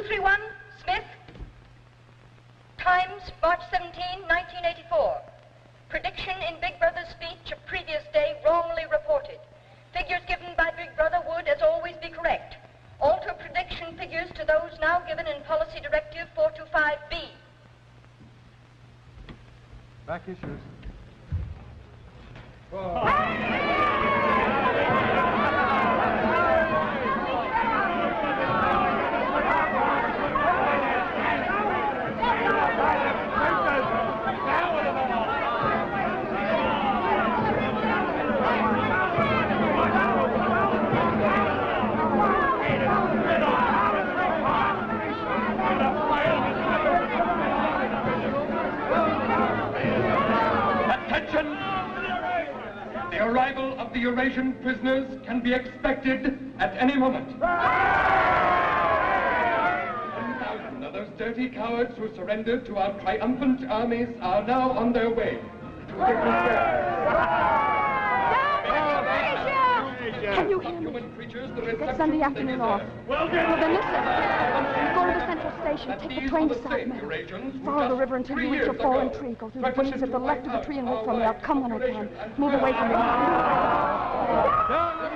231, Smith. Times, March 17, 1984. Prediction in Big Brother's speech of previous day wrongly reported. Figures given by Big Brother would, as always, be correct. Alter prediction figures to those now given in Policy Directive 425B. Back issues. The arrival of the Eurasian prisoners can be expected at any moment. 1,000 of those dirty cowards who surrendered to our triumphant armies are now on their way to the Can you hear me? human creatures the Get Sunday afternoon off. Well, then listen. Go to the central station. Take the train to South Meadow. Follow the river until you reach a fallen tree. Go through the bushes at the left of the tree and wait for me. I'll come when I can. Move away from me.